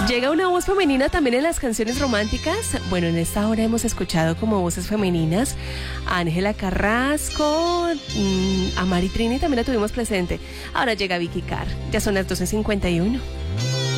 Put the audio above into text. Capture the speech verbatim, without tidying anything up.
Llega una voz femenina también en las canciones románticas. Bueno, en esta hora hemos escuchado como voces femeninas a Ángela Carrasco, mmm, a Mari Trini también la tuvimos presente. Ahora llega Vicky Carr. Ya son las doce cincuenta y uno.